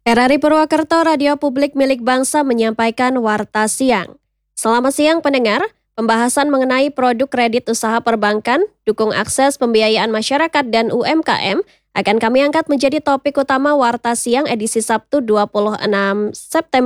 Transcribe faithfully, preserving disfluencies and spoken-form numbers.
R R I Purwakarta Radio Publik Milik Bangsa menyampaikan Warta Siang. Selamat siang pendengar, pembahasan mengenai produk kredit usaha perbankan, dukung akses pembiayaan masyarakat dan U M K M akan kami angkat menjadi topik utama Warta Siang edisi Sabtu dua puluh enam September